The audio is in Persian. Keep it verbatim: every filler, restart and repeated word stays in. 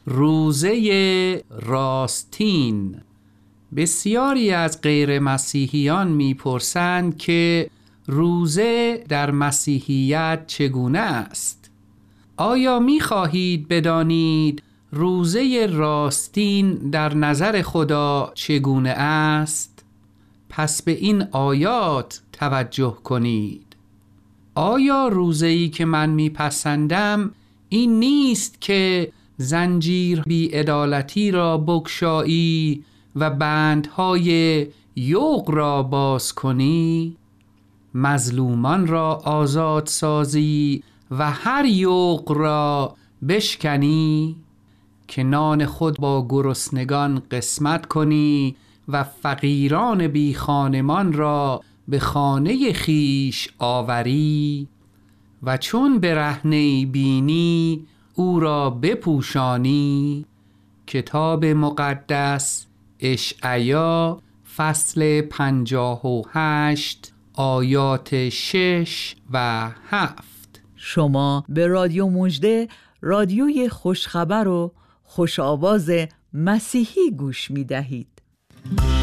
روزه راستین. بسیاری از غیر مسیحیان میپرسند که روزه در مسیحیت چگونه است؟ آیا میخواهید بدانید روزه راستین در نظر خدا چگونه است؟ پس به این آیات توجه کنید. آیا روزه‌ای که من میپسندم این نیست که زنجیر بی‌عدالتی را بگشایی و بندهای یوغ را باز کنی؟ مظلومان را آزاد سازی و هر یوغ را بشکنی؟ که نان خود با گرسنگان قسمت کنی و فقیران بی خانمان را به خانه خیش آوری؟ و چون برهنه‌ای بینی او را بپوشانی؟ کتاب مقدس اشعیا فصل پنجاه و هشت آیات شش و هفت. شما به رادیو مژده، رادیوی خوشخبر و خوش آواز مسیحی گوش می دهید.